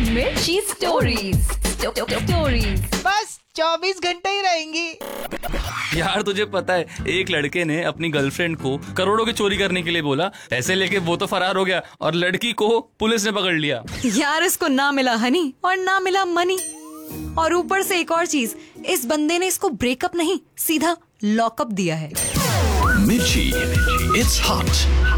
मिर्ची स्टोरीज। बस 24 घंटे ही रहेंगी। यार तुझे पता है, एक लड़के ने अपनी गर्लफ्रेंड को करोड़ों की चोरी करने के लिए बोला, पैसे लेके वो तो फरार हो गया और लड़की को पुलिस ने पकड़ लिया। यार इसको ना मिला हनी और ना मिला मनी, और ऊपर से एक और चीज, इस बंदे ने इसको ब्रेकअप नहीं सीधा लॉकअप दिया है। मिर्ची, इट्स हॉट।